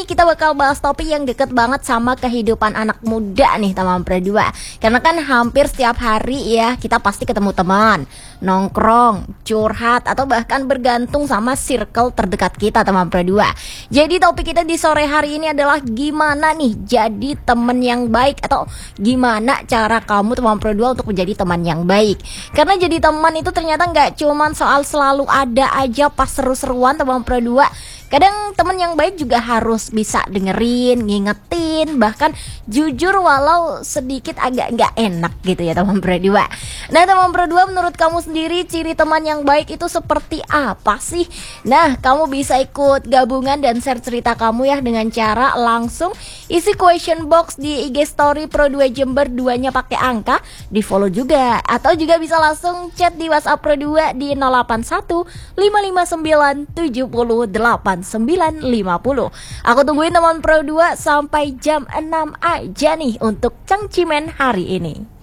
kita bakal bahas topik yang deket banget sama kehidupan anak muda nih teman Pro 2. Karena kan hampir setiap hari ya kita pasti ketemu teman, nongkrong, curhat, atau bahkan bergantung sama circle terdekat kita teman Pro 2. Jadi topik kita di sore hari ini adalah gimana nih jadi teman yang baik, atau gimana cara kamu teman Pro 2 untuk menjadi teman yang baik. Karena jadi teman itu ternyata nggak cuman soal selalu ada aja pas seru-seruan teman Pro 2. Kadang teman yang baik juga harus bisa dengerin, ngingetin, bahkan jujur walau sedikit agak nggak enak gitu ya teman Pro 2. Nah teman Pro 2, menurut kamu sendiri ciri teman yang baik itu seperti apa sih? Nah kamu bisa ikut gabungan dan share cerita kamu ya dengan cara langsung isi question box di IG story Pro 2 Jember, 2-nya pakai angka, di follow juga. Atau juga bisa langsung chat di WhatsApp Pro 2 di 081 559 78 950. Aku tungguin teman Pro 2 sampai jam 6 aja nih untuk cangcimen hari ini.